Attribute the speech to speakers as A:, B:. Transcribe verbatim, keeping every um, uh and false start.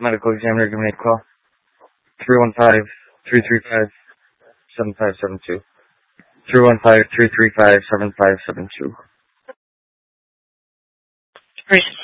A: medical examiner giving me a call. three one five, three three five, seven five seven two. three one five, three three five, seven five seven two.